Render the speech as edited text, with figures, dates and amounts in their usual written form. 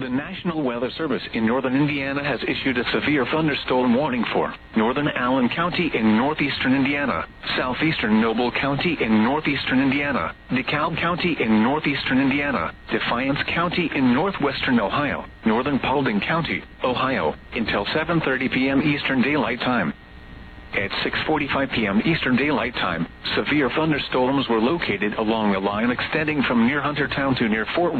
The National Weather Service in northern Indiana has issued a severe thunderstorm warning for northern Allen County in northeastern Indiana, southeastern Noble County in northeastern Indiana, DeKalb County in northeastern Indiana, Defiance County in northwestern Ohio, northern Paulding County, Ohio, until 7:30 p.m. Eastern Daylight Time. At 6:45 p.m. Eastern Daylight Time, severe thunderstorms were located along the line extending from near Huntertown to near Fort